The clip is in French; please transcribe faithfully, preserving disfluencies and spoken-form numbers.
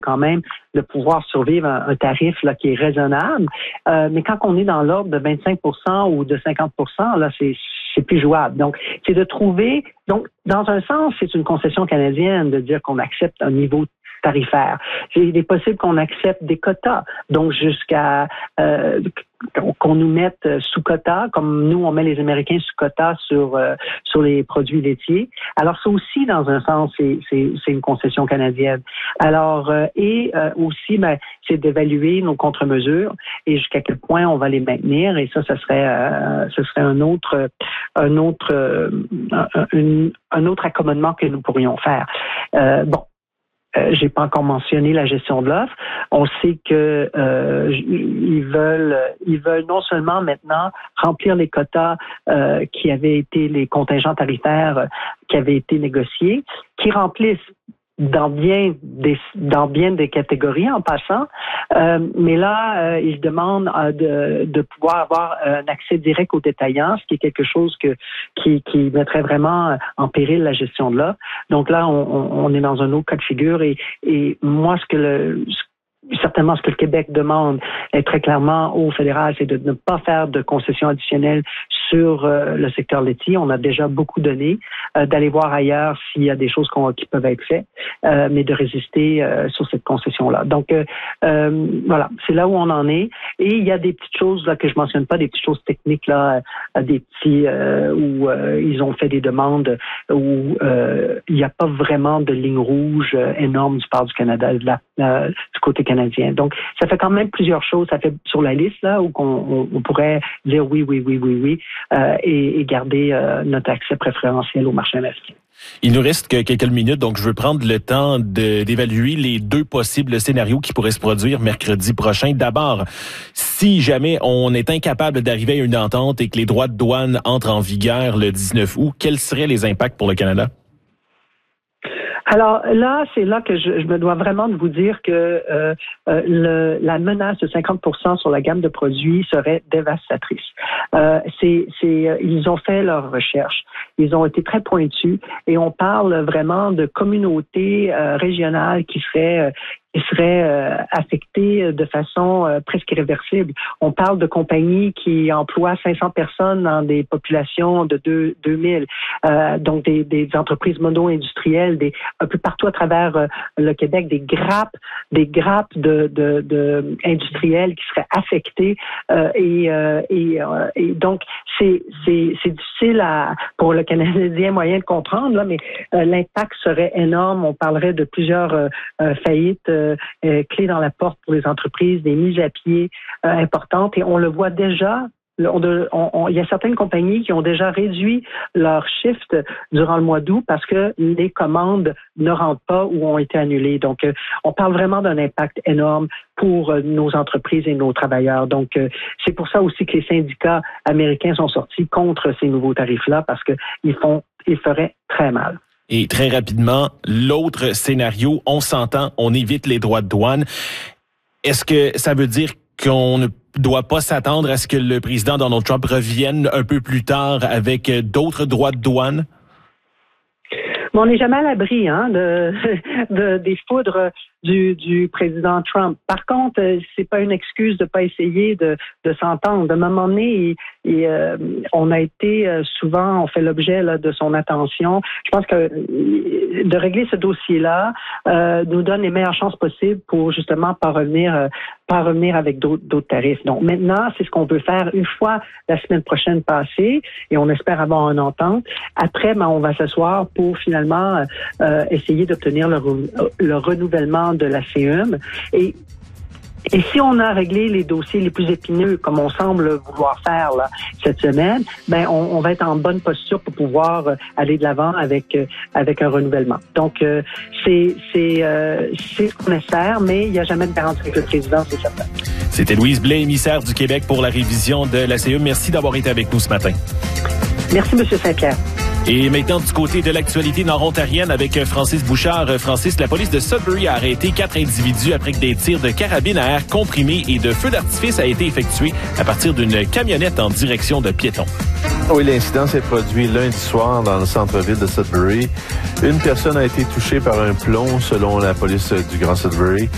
quand même de pouvoir survivre un, un tarif là qui est raisonnable. Euh, mais quand on est dans l'ordre de vingt-cinq pour cent ou de cinquante pour cent, là, c'est c'est plus jouable. Donc, c'est de trouver... Donc, dans un sens, c'est une concession canadienne de dire qu'on accepte un niveau tarifaire. Il est possible qu'on accepte des quotas, donc jusqu'à euh, qu'on nous mette sous quota, comme nous on met les Américains sous quota sur euh, sur les produits laitiers. Alors ça aussi, dans un sens, c'est c'est, c'est une concession canadienne. Alors euh, et euh, aussi, ben, c'est d'évaluer nos contre-mesures et jusqu'à quel point on va les maintenir. Et ça, ça serait euh, ce serait un autre un autre euh, un, un, un autre accommodement que nous pourrions faire. Euh, bon. Euh, j'ai pas encore mentionné la gestion de l'offre. On sait que euh, ils veulent, ils veulent non seulement maintenant remplir les quotas euh, qui avaient été les contingents tarifaires euh, qui avaient été négociés, qui remplissent dans bien des dans bien des catégories en passant, euh, mais là euh, ils demandent euh, de de pouvoir avoir un accès direct aux détaillants, ce qui est quelque chose que qui qui mettrait vraiment en péril la gestion de l'offre. Donc là on, on est dans un autre cas de figure et et moi ce que le certainement, ce que le Québec demande est très clairement au fédéral, c'est de ne pas faire de concessions additionnelles sur euh, le secteur laitier. On a déjà beaucoup donné, euh, d'aller voir ailleurs s'il y a des choses qu'on, qui peuvent être faites, euh, mais de résister euh, sur cette concession-là. Donc, euh, euh, voilà, c'est là où on en est. Et il y a des petites choses là que je mentionne pas, des petites choses techniques là, euh, des petits euh, où euh, ils ont fait des demandes où euh, il n'y a pas vraiment de ligne rouge euh, énorme du part du Canada, de la, euh, du côté canadien. Donc, ça fait quand même plusieurs choses. Ça fait sur la liste là où on, on, on pourrait dire oui, oui, oui, oui, oui, euh, et, et garder euh, notre accès préférentiel au marché américain. Il nous reste que quelques minutes, donc je veux prendre le temps de, d'évaluer les deux possibles scénarios qui pourraient se produire mercredi prochain. D'abord, si jamais on est incapable d'arriver à une entente et que les droits de douane entrent en vigueur le dix-neuf août, quels seraient les impacts pour le Canada? Alors là, c'est là que je, je me dois vraiment de vous dire que euh, euh, le, la menace de cinquante pour cent sur la gamme de produits serait dévastatrice. Euh, c'est, c'est, ils ont fait leurs recherches, ils ont été très pointus et on parle vraiment de communautés euh, régionales qui seraient euh, qui seraient euh, affectés de façon euh, presque irréversible. On parle de compagnies qui emploient cinq cents personnes dans des populations de deux mille, euh, donc des, des entreprises mono-industrielles, des un peu partout à travers euh, le Québec, des grappes, des grappes de, de, de industriels qui seraient affectées euh, et, euh, et, euh, et donc c'est c'est c'est difficile à pour le Canadien moyen de comprendre là, mais euh, l'impact serait énorme. On parlerait de plusieurs euh, euh, faillites. Euh, Euh, clés dans la porte pour les entreprises, des mises à pied euh, importantes. Et on le voit déjà, on, on, on, il y a certaines compagnies qui ont déjà réduit leur shift durant le mois d'août parce que les commandes ne rentrent pas ou ont été annulées. Donc, euh, on parle vraiment d'un impact énorme pour euh, nos entreprises et nos travailleurs. Donc, euh, c'est pour ça aussi que les syndicats américains sont sortis contre ces nouveaux tarifs-là parce qu'ils font, ils feraient très mal. Et très rapidement, l'autre scénario, on s'entend, on évite les droits de douane. Est-ce que ça veut dire qu'on ne doit pas s'attendre à ce que le président Donald Trump revienne un peu plus tard avec d'autres droits de douane? Mais on n'est jamais à l'abri hein, de, de, des foudres du, du président Trump. Par contre, c'est pas une excuse de pas essayer de, de s'entendre. De un moment donné, il, il, euh, on a été souvent, on fait l'objet là, de son attention. Je pense que de régler ce dossier-là euh, nous donne les meilleures chances possibles pour justement pas revenir, euh, pas revenir avec d'autres, d'autres tarifs. Donc maintenant, c'est ce qu'on veut faire une fois la semaine prochaine passée, et on espère avoir une entente. Après, ben, on va s'asseoir pour finalement euh, essayer d'obtenir le, le renouvellement de la C E M. Et, et si on a réglé les dossiers les plus épineux, comme on semble vouloir faire là, cette semaine, ben on, on va être en bonne posture pour pouvoir aller de l'avant avec avec un renouvellement. Donc euh, c'est c'est euh, c'est ce qu'on espère, mais il n'y a jamais de garantie avec le président, c'est certain. C'était Louise Blais, émissaire du Québec pour la révision de la C E M. Merci d'avoir été avec nous ce matin. Merci, M. Saint-Pierre. Et maintenant, du côté de l'actualité nord-ontarienne avec Francis Bouchard. Francis, la police de Sudbury a arrêté quatre individus après que des tirs de carabine à air comprimé et de feux d'artifice a été effectué à partir d'une camionnette en direction de piétons. Oui, l'incident s'est produit lundi soir dans le centre-ville de Sudbury. Une personne a été touchée par un plomb selon la police du Grand Sudbury.